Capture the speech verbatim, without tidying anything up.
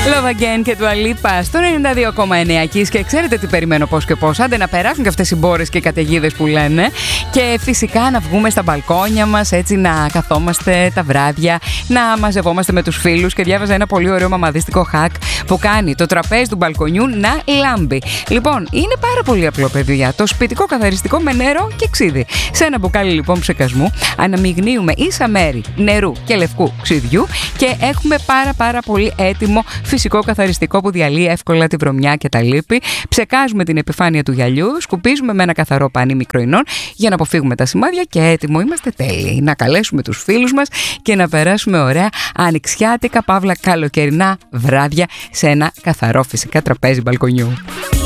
Love Again και του Αλίπα στο ενενήντα δύο κόμμα εννέα Kiss. Και ξέρετε τι περιμένω πώς και πώς. Άντε να περάσουν και αυτές οι μπόρες και οι καταιγίδες που λένε. Και φυσικά να βγούμε στα μπαλκόνια μας, έτσι να καθόμαστε τα βράδια, να μαζευόμαστε με τους φίλους. Και διάβαζα ένα πολύ ωραίο μαμαδίστικο hack που κάνει το τραπέζι του μπαλκονιού να λάμπει. Λοιπόν, είναι πάρα πολύ απλό, παιδιά. Το σπιτικό καθαριστικό με νερό και ξύδι. Σε ένα μπουκάλι λοιπόν ψεκασμού αναμειγνύουμε ίσα μέρη νερού και λευκού ξυδιού και έχουμε πάρα πάρα πολύ έτοιμο φυσικό καθαριστικό που διαλύει εύκολα τη βρωμιά και τα λίπη. Ψεκάζουμε την επιφάνεια του γυαλιού, σκουπίζουμε με ένα καθαρό πανί μικροϊνών για να αποφύγουμε τα σημάδια και έτοιμο είμαστε τέλειοι. Να καλέσουμε τους φίλους μας και να περάσουμε ωραία ανοιξιάτικα παύλα καλοκαιρινά βράδια σε ένα καθαρό φυσικά τραπέζι μπαλκονιού.